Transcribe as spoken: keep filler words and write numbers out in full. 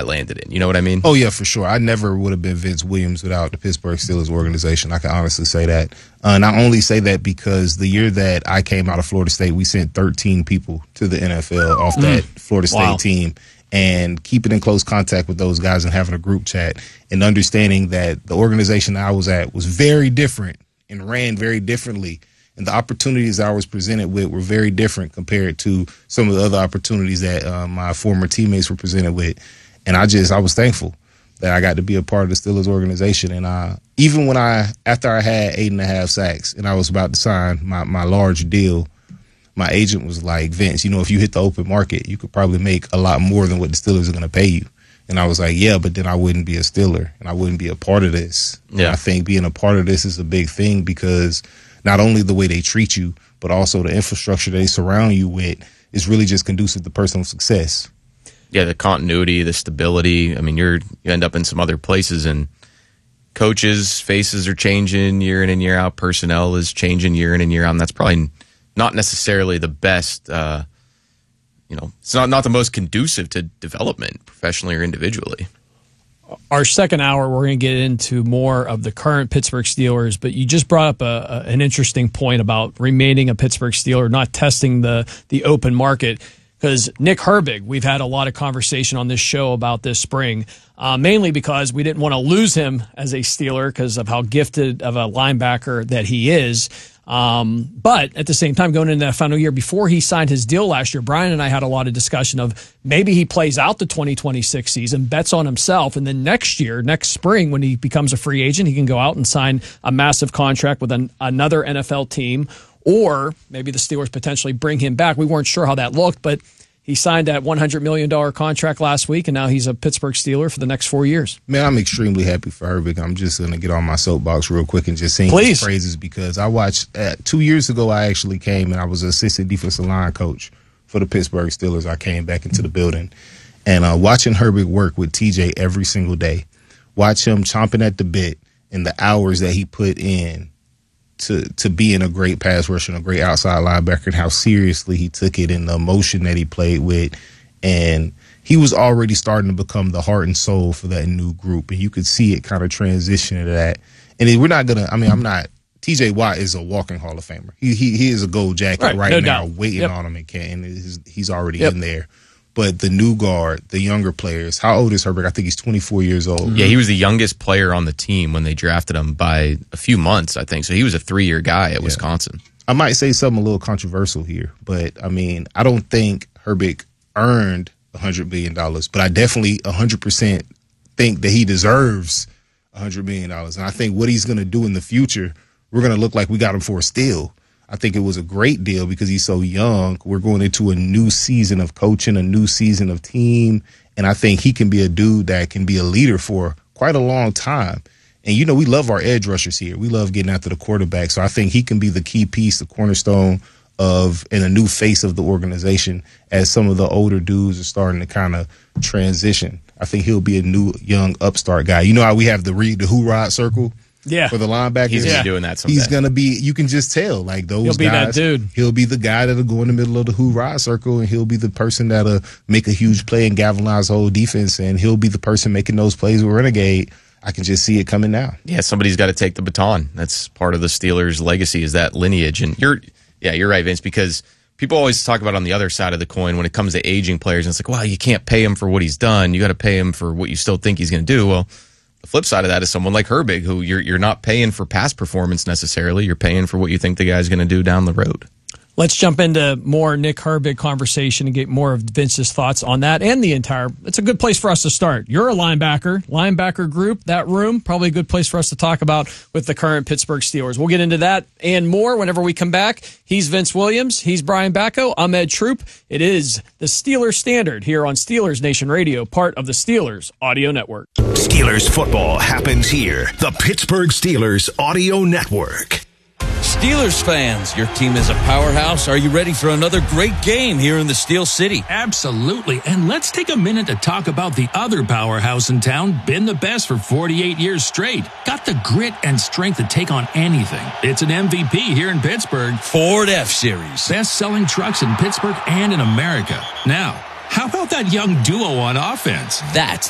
I landed in. You know what I mean? Oh, yeah, for sure. I never would have been Vince Williams without the Pittsburgh Steelers organization. I can honestly say that. Uh, and I only say that because the year that I came out of Florida State, we sent thirteen people to the N F L off that mm. Florida State wow. team. And keeping in close contact with those guys and having a group chat and understanding that the organization I was at was very different and ran very differently. And the opportunities I was presented with were very different compared to some of the other opportunities that uh, my former teammates were presented with. And I just, I was thankful that I got to be a part of the Steelers organization. And uh, even when I, after I had eight and a half sacks and I was about to sign my, my large deal, my agent was like, Vince, you know, if you hit the open market, you could probably make a lot more than what the Steelers are going to pay you. And I was like, yeah, but then I wouldn't be a Steeler and I wouldn't be a part of this. Yeah. And I think being a part of this is a big thing because not only the way they treat you, but also the infrastructure they surround you with is really just conducive to personal success. Yeah, the continuity, the stability. I mean, you're you end up in some other places and coaches' faces are changing year in and year out. Personnel is changing year in and year out. And that's probably not necessarily the best, uh, you know, it's not, not the most conducive to development professionally or individually. Our second hour, we're going to get into more of the current Pittsburgh Steelers, but you just brought up a, a, an interesting point about remaining a Pittsburgh Steeler, not testing the, the open market. Because Nick Herbig, we've had a lot of conversation on this show about this spring, uh, mainly because we didn't want to lose him as a Steeler because of how gifted of a linebacker that he is. Um, but at the same time, going into that final year, before he signed his deal last year, Brian and I had a lot of discussion of maybe he plays out the twenty twenty-six season, bets on himself, and then next year, next spring, when he becomes a free agent, he can go out and sign a massive contract with an, another N F L team, or maybe the Steelers potentially bring him back. We weren't sure how that looked, but he signed that one hundred million dollars contract last week, and now he's a Pittsburgh Steeler for the next four years. Man, I'm extremely happy for Herbig. I'm just going to get on my soapbox real quick and just sing Please. his praises because I watched uh, – two years ago I actually came and I was an assistant defensive line coach for the Pittsburgh Steelers. I came back into the building. And uh, watching Herbig work with T J every single day, watch him chomping at the bit and the hours that he put in to to being a great pass rusher and a great outside linebacker and how seriously he took it and the emotion that he played with. And he was already starting to become the heart and soul for that new group. And you could see it kind of transition into that. And we're not going to – I mean, I'm not – T J Watt is a walking Hall of Famer. He he, he is a gold jacket right, right no now doubt. waiting Yep. on him. And, can, and he's already Yep. in there. But the new guard, the younger players, how old is Herbig? I think he's twenty-four years old. Yeah, he was the youngest player on the team when they drafted him by a few months, I think. So he was a three-year guy at yeah. Wisconsin. I might say something a little controversial here, but, I mean, I don't think Herbig earned one hundred million dollars, but I definitely one hundred percent think that he deserves one hundred million dollars. And I think what he's going to do in the future, we're going to look like we got him for a steal. I think it was a great deal because he's so young. We're going into a new season of coaching, a new season of team, and I think he can be a dude that can be a leader for quite a long time. And, you know, we love our edge rushers here. We love getting after the quarterback, so I think he can be the key piece, the cornerstone of and a new face of the organization as some of the older dudes are starting to kind of transition. I think he'll be a new, young, upstart guy. You know how we have the read the hoorah circle? Yeah. For the linebackers. He's going to yeah. be doing that someday. He's going to be, you can just tell, like those He'll be guys. that dude. He'll be the guy that'll go in the middle of the hoorah circle, and he'll be the person that'll make a huge play and galvanize the whole defense, and he'll be the person making those plays with Renegade. I can just see it coming now. Yeah, somebody's got to take the baton. That's part of the Steelers' legacy is that lineage. And you're, yeah, you're right, Vince, because people always talk about on the other side of the coin when it comes to aging players, and it's like, well, you can't pay him for what he's done. You got to pay him for what you still think he's going to do. Well, the flip side of that is someone like Herbig, who you're you're not paying for past performance necessarily. You're paying for what you think the guy's going to do down the road. Let's jump into more Nick Herbig conversation and get more of Vince's thoughts on that and the entire. It's a good place for us to start. You're a linebacker, linebacker group, that room, probably a good place for us to talk about with the current Pittsburgh Steelers. We'll get into that and more whenever we come back. He's Vince Williams. He's Brian Bacco. I'm Ed Troop. It is the Steelers Standard here on Steelers Nation Radio, part of the Steelers Audio Network. Steelers football happens here. The Pittsburgh Steelers Audio Network. Steelers fans, your team is a powerhouse. Are you ready for another great game here in the Steel City? Absolutely. And let's take a minute to talk about the other powerhouse in town, been the best for forty-eight years straight. Got the grit and strength to take on anything. It's an M V P here in Pittsburgh. Ford F-Series. Best-selling trucks in Pittsburgh and in America. Now, how about that young duo on offense? That's